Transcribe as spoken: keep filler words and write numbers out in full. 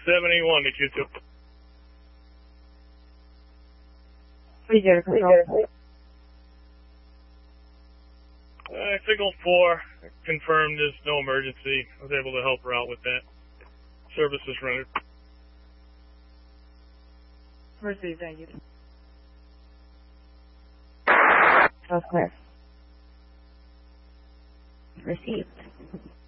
seventy-one to Q two. three zero control. Uh, signal four confirmed there's no emergency. I was able to help her out with that. Service was rendered. Received, thank you. All clear. Received.